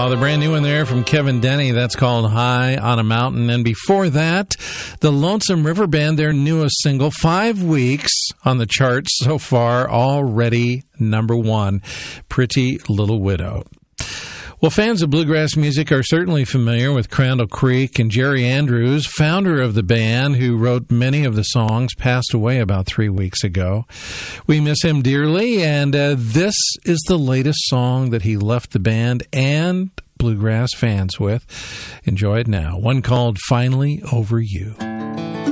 the brand new one there from Kevin Denny, that's called High on a Mountain. And before that, the Lonesome River Band, their newest single, 5 weeks on the charts so far, already number one, Pretty Little Widow. Well, fans of bluegrass music are certainly familiar with Crandall Creek, and Jerry Andrews, founder of the band, who wrote many of the songs, passed away about 3 weeks ago. We miss him dearly, and this is the latest song that he left the band and bluegrass fans with. Enjoy it now. One called Finally Over You.